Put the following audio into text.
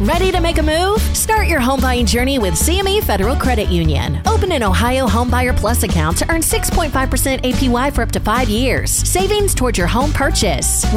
Ready to make a move? Start your home buying journey with CME Federal Credit Union. Open an Ohio Homebuyer Plus account to earn 6.5% APY for up to 5 years. Savings towards your home purchase.